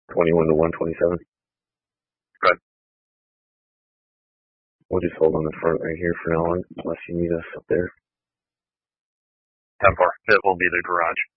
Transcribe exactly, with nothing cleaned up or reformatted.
twenty-one to one twenty-seven. Good. We'll just hold on the front right here for now on, unless you need us up there. ten four. It will be the garage.